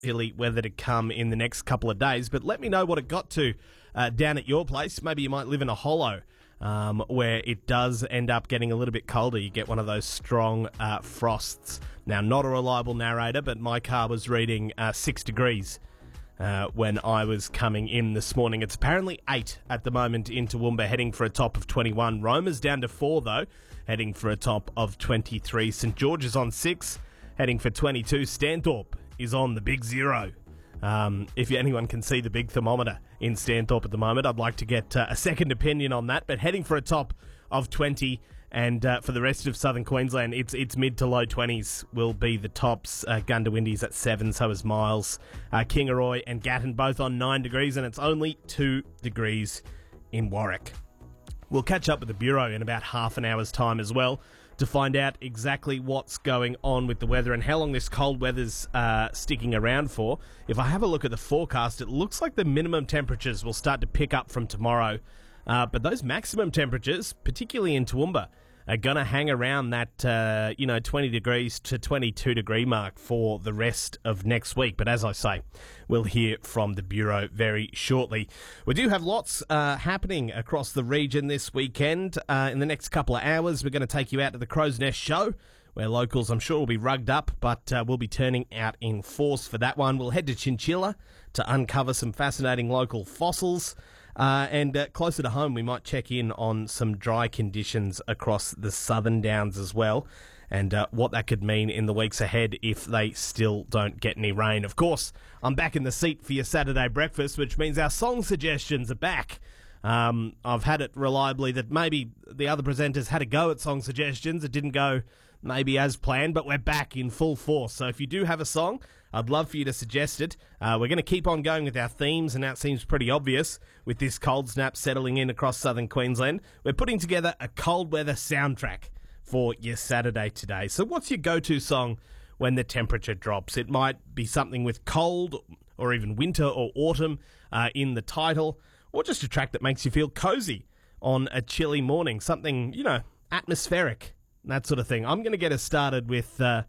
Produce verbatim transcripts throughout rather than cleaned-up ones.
Hilly weather to come in the next couple of days, but let me know what it got to uh, down at your place. Maybe you might live in a hollow um, where it does end up getting a little bit colder. You get one of those strong uh, frosts. Now, not a reliable narrator, but my car was reading uh, six degrees uh, when I was coming in this morning. It's apparently eight at the moment in Toowoomba, heading for a top of twenty-one. Roma's down to four, though, heading for a top of twenty-three. St George is on six, heading for twenty-two. Stanthorpe is on the big zero. Um, if anyone can see the big thermometer in Stanthorpe at the moment, I'd like to get uh, a second opinion on that. But heading for a top of twenty, and uh, for the rest of southern Queensland, it's it's mid to low twenties will be the tops. Uh, Gundawindi's at seven, so is Miles. Uh, Kingaroy and Gatton both on nine degrees, and it's only two degrees in Warwick. We'll catch up with the Bureau in about half an hour's time as well to find out exactly what's going on with the weather and how long this cold weather's uh, sticking around for. If I have a look at the forecast, it looks like the minimum temperatures will start to pick up from tomorrow. Uh, but those maximum temperatures, particularly in Toowoomba, are going to hang around that, uh, you know, twenty degrees to twenty-two degree mark for the rest of next week. But as I say, we'll hear from the Bureau very shortly. We do have lots uh, happening across the region this weekend. Uh, in the next couple of hours, we're going to take you out to the Crow's Nest Show, where locals, I'm sure, will be rugged up, but uh, we'll be turning out in force for that one. We'll head to Chinchilla to uncover some fascinating local fossils. Uh, and uh, closer to home, we might check in on some dry conditions across the southern downs as well, and uh, what that could mean in the weeks ahead if they still don't get any rain. Of course, I'm back in the seat for your Saturday breakfast, which means our song suggestions are back. Um, I've had it reliably that maybe the other presenters had a go at song suggestions. It didn't go maybe as planned, but we're back in full force. So if you do have a song, I'd love for you to suggest it. Uh, we're going to keep on going with our themes, and that seems pretty obvious with this cold snap settling in across southern Queensland. We're putting together a cold weather soundtrack for your Saturday today. So what's your go-to song when the temperature drops? It might be something with cold or even winter or autumn uh, in the title, or just a track that makes you feel cozy on a chilly morning, something, you know, atmospheric, that sort of thing. I'm going to get us started with uh,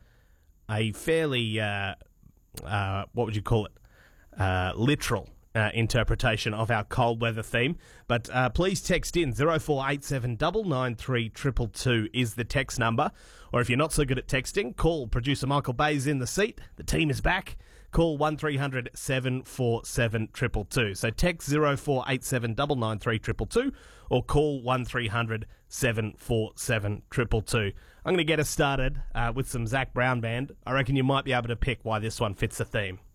a fairly, uh, uh, what would you call it, uh, literal uh, interpretation of our cold weather theme. But uh, please text in. zero four eight seven nine nine three two two two is the text number. Or if you're not so good at texting, call producer Michael Bayes in the seat. The team is back. Call one three hundred seven four seven two two two. So text zero four eight seven nine nine three two two two or call one three hundred seven four seven two two two. I'm going to get us started uh, with some Zac Brown Band. I reckon you might be able to pick why this one fits the theme.